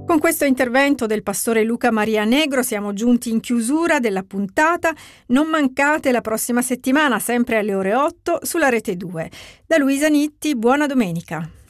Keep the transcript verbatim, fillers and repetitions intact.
Con questo intervento del pastore Luca Maria Negro siamo giunti in chiusura della puntata. Non mancate la prossima settimana, sempre alle ore otto, sulla Rete due. Da Luisa Nitti, buona domenica.